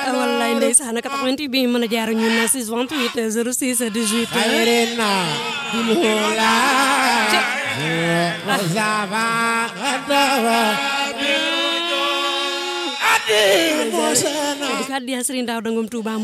wallaay ndeysaan 88 bi mën a jaar ñun na 628 06 18 Ayrena Dulula Rosava Adawa Adi Mosena di kaddi Serigne Daouda Ngom Touba